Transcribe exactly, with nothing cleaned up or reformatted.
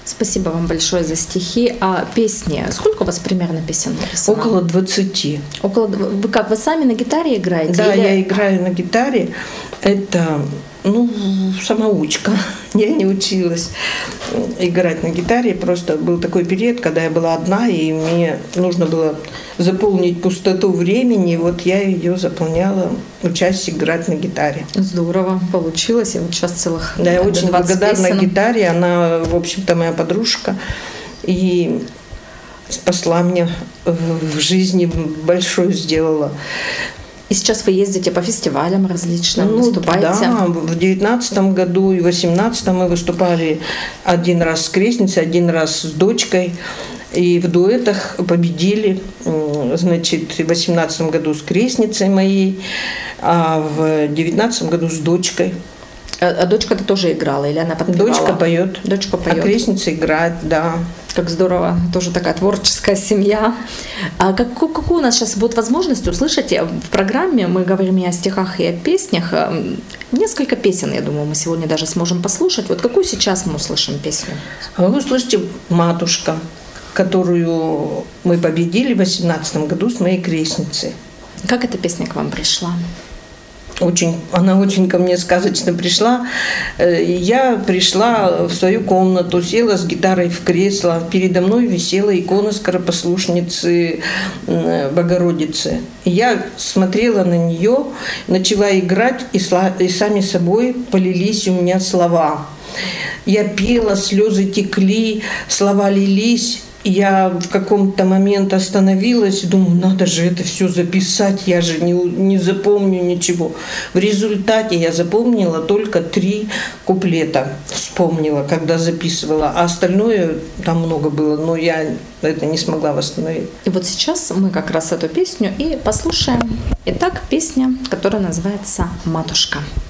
Спасибо вам большое за стихи. А песни? Сколько у вас примерно песен написано? Около двадцати. Около... Вы как, вы сами на гитаре играете? Да, или... я играю на гитаре. Это, ну, самоучка. Я не училась играть на гитаре. Просто был такой период, когда я была одна, и мне нужно было заполнить пустоту времени. И вот я ее заполняла, учась играть на гитаре. Здорово получилось. И вот сейчас целых Да, я очень благодарна песен. гитаре. Она, в общем-то, моя подружка. И спасла мне в жизни, большое сделала. И сейчас вы ездите по фестивалям различным, ну, выступаете? Да, в девятнадцатом году и в восемнадцатом мы выступали один раз с крестницей, один раз с дочкой. И в дуэтах победили, значит, в восемнадцатом году с крестницей моей, а в девятнадцатом году с дочкой. А, а дочка-то тоже играла или она подпевала? Дочка поет. Дочка поет. А крестница играет, да. Как здорово, тоже такая творческая семья. А как, какую у нас сейчас будет возможность услышать в программе, мы говорим и о стихах, и о песнях, несколько песен, я думаю, мы сегодня даже сможем послушать. Вот какую сейчас мы услышим песню? Вы услышите «Матушка», которую мы победили в восемнадцатом году с моей крестницей. Как эта песня к вам пришла? Очень, она очень ко мне сказочно пришла. Я пришла в свою комнату, села с гитарой в кресло. Передо мной висела икона скоропослушницы Богородицы. Я смотрела на нее, начала играть, и, и сами собой полились у меня слова. Я пела, слезы текли, слова лились. Я в каком-то момент остановилась и думаю, надо же это все записать, я же не, не запомню ничего. В результате я запомнила только три куплета, вспомнила, когда записывала, а остальное там много было, но я это не смогла восстановить. И вот сейчас мы как раз эту песню и послушаем. Итак, песня, которая называется «Матушка».